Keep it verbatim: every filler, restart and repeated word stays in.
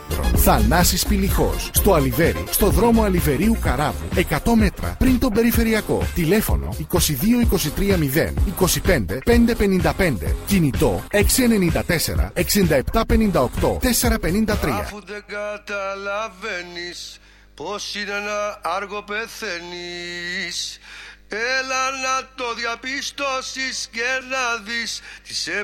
μέτρων. Θανάσης Πηλιχός. Στο Αλιβέρι, στο δρόμο Αλιβερίου Καράβου. εκατό μέτρα πριν τον περιφερειακό. Τηλέφωνο είκοσι δύο είκοσι τρία μηδέν είκοσι πέντε πεντακόσια πενήντα πέντε. Κινητό έξι εννιά τέσσερα εξήντα επτά πενήντα οκτώ τετρακόσια πενήντα τρία. Αφού δεν καταλαβαίνεις πως είναι ένα άργο πεθαίνεις, έλα να το διαπιστώσεις και να δεις τις